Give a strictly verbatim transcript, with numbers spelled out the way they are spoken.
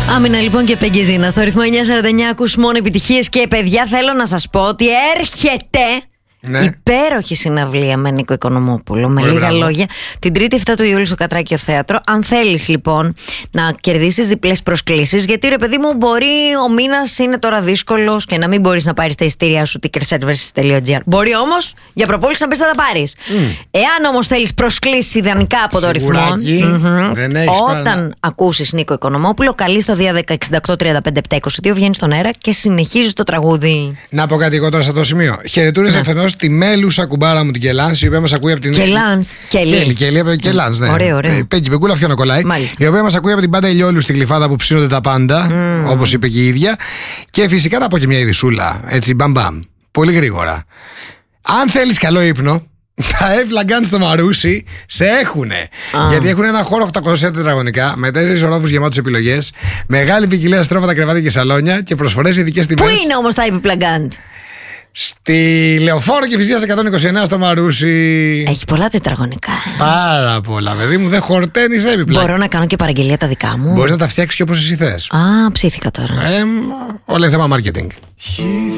Άμυνα λοιπόν και Πεγκεζίνα στο ρυθμό εννιά σαράντα εννιά. Ακούς μόνο επιτυχίες. Και παιδιά, θέλω να σας πω ότι έρχεται ναι. υπέροχη συναυλία με Νίκο Οικονομόπουλο. Με Πολύ λίγα μπράβο. λόγια, την Τρίτη εφτά του Ιούλιου στο Κατράκιο Θέατρο. Αν θέλεις λοιπόν να κερδίσεις διπλές προσκλήσεις, γιατί ρε παιδί μου, μπορεί ο μήνας είναι τώρα δύσκολος και να μην μπορείς να πάρεις τα εισιτήριά σου ticketservices τελεία τζι άρ. Μπορεί όμως για προπόληση να πεις θα τα πάρεις. Mm. Εάν όμως θέλεις προσκλήσεις ιδανικά από το ρυθμό, mm-hmm, δεν έχεις όταν πάρα... ακούσεις Νίκο Οικονομόπουλο, καλείς το δύο ένα έξι οκτώ τριάντα πέντε επτά είκοσι δύο, βγαίνεις στον αέρα και συνεχίζεις το τραγούδι. Να πω κάτι εγώ τώρα σε αυτό το σημείο. Χαιρετούρες αφενός τη Μέλουσα κουμπάρα μου την Κελάνς, η οποία μας ακούει από την. Κελάνς, Κελή. Κελάνς, ναι. Ωραίο, ωραίο. Πέγγι Πεκούλα, αυτό να κολλάει. Μάλιστα. Η οποία μας ακούει από την Πάντα Ηλιόλου στην Γλυφάδα που ψήνονται τα πάντα, mm. όπως είπε και η ίδια. Και φυσικά να πω και μια ειδισούλα, έτσι μπαμπαμ. Πολύ γρήγορα. Αν θέλεις καλό ύπνο, τα F-Lagan στο Μαρούσι σε έχουνε. Ah. Γιατί έχουν ένα χώρο οκτακόσια τετραγωνικά με τέσσερις ορόφους γεμάτους επιλογές, μεγάλη ποικιλία στρώματα, κρεβάτια και σαλόνια και προσφορές ειδικές τιμές. Πού είναι όμως τα F-Lagan? Στη Λεωφόρο και Φυσίας εκατόν είκοσι εννέα στο Μαρούσι. Έχει πολλά τετραγωνικά. Πάρα πολλά, παιδί μου, δεν χορταίνεις έπιπλα. Μπορώ να κάνω και παραγγελία τα δικά μου. Μπορείς να τα φτιάξεις και όπως εσύ θες. Α, ψήθηκα τώρα. Ε, όλα είναι θέμα marketing.